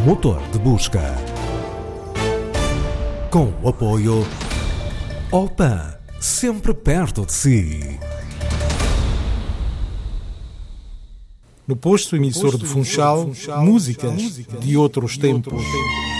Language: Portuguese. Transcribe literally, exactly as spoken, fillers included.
motor de busca. Com o apoio Opan, sempre perto de si. No posto emissor de Funchal, músicas de outros tempos.